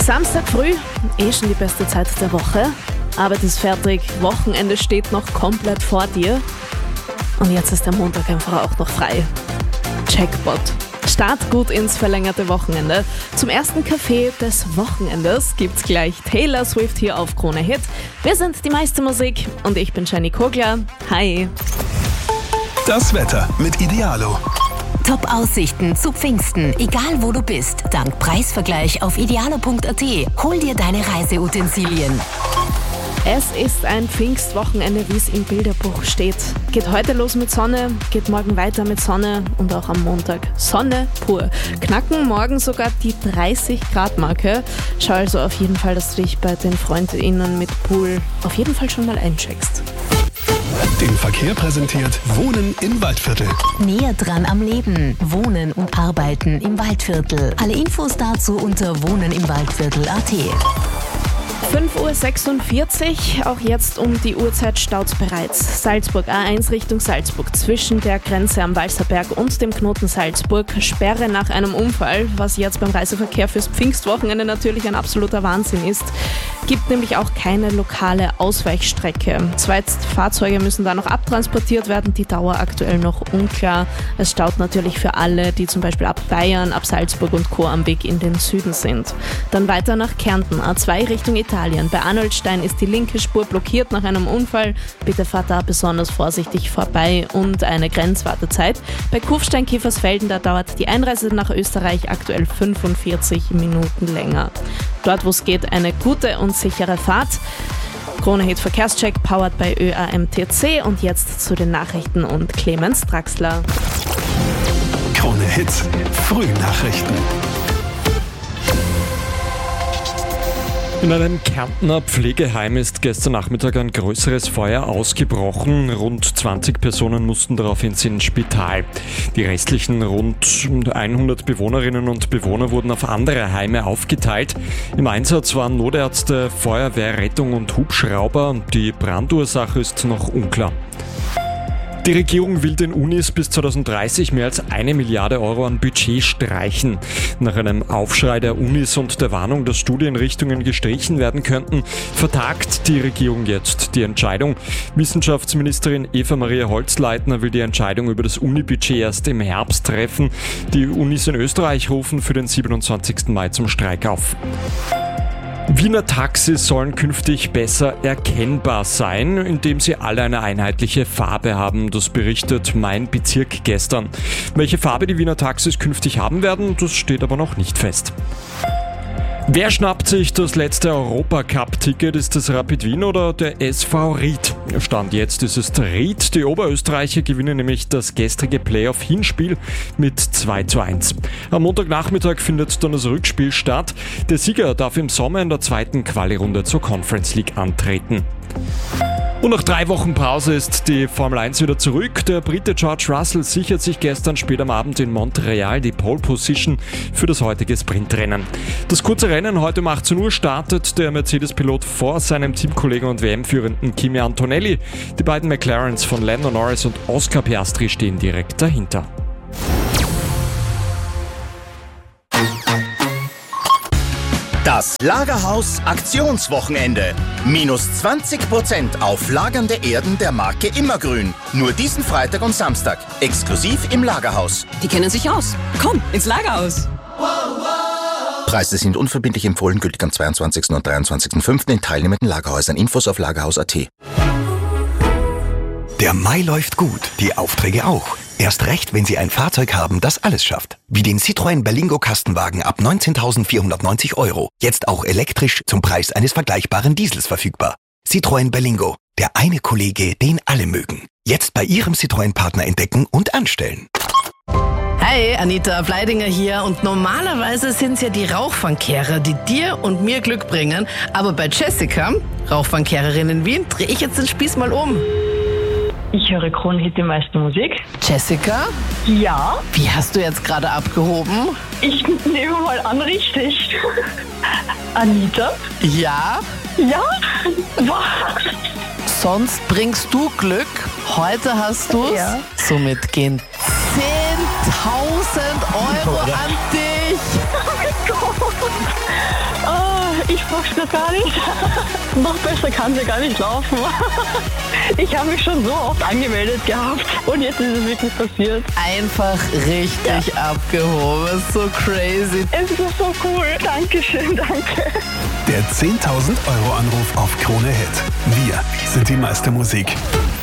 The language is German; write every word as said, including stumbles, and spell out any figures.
Samstag früh, eh schon die beste Zeit der Woche. Arbeit ist fertig, Wochenende steht noch komplett vor dir. Und jetzt ist der Montag einfach auch noch frei. Jackpot. Start gut ins verlängerte Wochenende. Zum ersten Café des Wochenendes gibt's gleich Taylor Swift hier auf Krone Hit. Wir sind die meiste Musik und ich bin Jenny Kogler. Hi. Das Wetter mit Idealo. Top-Aussichten zu Pfingsten, egal wo du bist. Dank Preisvergleich auf idealo punkt a t. Hol dir deine Reiseutensilien. Es ist ein Pfingstwochenende, wie es im Bilderbuch steht. Geht heute los mit Sonne, geht morgen weiter mit Sonne und auch am Montag Sonne pur. Knacken morgen sogar die dreißig Grad Marke. Schau also auf jeden Fall, dass du dich bei den FreundInnen mit Pool auf jeden Fall schon mal eincheckst. Den Verkehr präsentiert Wohnen im Waldviertel. Näher dran am Leben. Wohnen und Arbeiten im Waldviertel. Alle Infos dazu unter wohnen im Waldviertel punkt a t. fünf Uhr sechsundvierzig, auch jetzt um die Uhrzeit staut's bereits. Salzburg A eins Richtung Salzburg, zwischen der Grenze am Walserberg und dem Knoten Salzburg. Sperre nach einem Unfall, was jetzt beim Reiseverkehr fürs Pfingstwochenende natürlich ein absoluter Wahnsinn ist. Gibt nämlich auch keine lokale Ausweichstrecke. Zwei Fahrzeuge müssen da noch abtransportiert werden, die Dauer aktuell noch unklar. Es staut natürlich für alle, die zum Beispiel ab Bayern, ab Salzburg und Co. am Weg in den Süden sind. Dann weiter nach Kärnten, A zwei Richtung Italien. Bei Arnoldstein ist die linke Spur blockiert nach einem Unfall. Bitte fahrt da besonders vorsichtig vorbei und eine Grenzwartezeit. Bei Kufstein-Kiefersfelden, da dauert die Einreise nach Österreich aktuell fünfundvierzig Minuten länger. Dort, wo es geht, eine gute und sichere Fahrt. Krone Hit Verkehrscheck, powered bei Ö A M T C. Und jetzt zu den Nachrichten und Clemens Draxler. Krone Hit Frühnachrichten. In einem Kärntner Pflegeheim ist gestern Nachmittag ein größeres Feuer ausgebrochen. Rund zwanzig Personen mussten daraufhin ins Spital. Die restlichen rund hundert Bewohnerinnen und Bewohner wurden auf andere Heime aufgeteilt. Im Einsatz waren Notärzte, Feuerwehr, Rettung und Hubschrauber. Die Brandursache ist noch unklar. Die Regierung will den Unis bis zweitausenddreißig mehr als eine Milliarde Euro an Budget streichen. Nach einem Aufschrei der Unis und der Warnung, dass Studienrichtungen gestrichen werden könnten, vertagt die Regierung jetzt die Entscheidung. Wissenschaftsministerin Eva-Maria Holzleitner will die Entscheidung über das Uni-Budget erst im Herbst treffen. Die Unis in Österreich rufen für den siebenundzwanzigsten Mai zum Streik auf. Wiener Taxis sollen künftig besser erkennbar sein, indem sie alle eine einheitliche Farbe haben. Das berichtet Mein Bezirk gestern. Welche Farbe die Wiener Taxis künftig haben werden, das steht aber noch nicht fest. Wer schnappt sich das letzte Europacup-Ticket? Ist es Rapid Wien oder der S V Ried? Stand jetzt ist es Ried. Die Oberösterreicher gewinnen nämlich das gestrige Playoff-Hinspiel mit zwei zu eins. Am Montagnachmittag findet dann das Rückspiel statt. Der Sieger darf im Sommer in der zweiten Quali-Runde zur Conference League antreten. Und nach drei Wochen Pause ist die Formel eins wieder zurück. Der Brite George Russell sichert sich gestern spät am Abend in Montreal die Pole Position für das heutige Sprintrennen. Das kurze Rennen heute um achtzehn Uhr startet der Mercedes-Pilot vor seinem Teamkollegen und W M-Führenden Kimi Antonelli. Die beiden McLarens von Lando Norris und Oscar Piastri stehen direkt dahinter. Das Lagerhaus Aktionswochenende. Minus zwanzig Prozent auf lagernde Erden der Marke Immergrün. Nur diesen Freitag und Samstag. Exklusiv im Lagerhaus. Die kennen sich aus. Komm, ins Lagerhaus. Preise sind unverbindlich empfohlen, gültig am zweiundzwanzigsten und dreiundzwanzigsten fünften in teilnehmenden Lagerhäusern. Infos auf lagerhaus punkt a t. Der Mai läuft gut, die Aufträge auch. Erst recht, wenn Sie ein Fahrzeug haben, das alles schafft. Wie den Citroën Berlingo Kastenwagen ab neunzehntausendvierhundertneunzig Euro. Jetzt auch elektrisch zum Preis eines vergleichbaren Diesels verfügbar. Citroën Berlingo, der eine Kollege, den alle mögen. Jetzt bei Ihrem Citroën-Partner entdecken und anstellen. Hi, Anita Bleidinger hier und normalerweise sind es ja die Rauchfangkehrer, die dir und mir Glück bringen. Aber bei Jessica, Rauchfangkehrerin in Wien, drehe ich jetzt den Spieß mal um. Ich höre Krone Hit, die meiste Musik. Jessica? Ja? Wie hast du jetzt gerade abgehoben? Ich nehme mal an, richtig. Anita? Ja? Ja? Was? Sonst bringst du Glück. Heute hast du's. Ja. Somit gehen zehntausend Euro an dich. Gott. Oh, ich pack's noch gar nicht. Noch besser kann sie gar nicht laufen. Ich habe mich schon so oft angemeldet gehabt und jetzt ist es wirklich passiert. Einfach richtig ja. abgehoben. So crazy. Es ist so cool. Dankeschön, danke. Der zehntausend Euro Anruf auf Krone Hit. Wir sind die Meistermusik.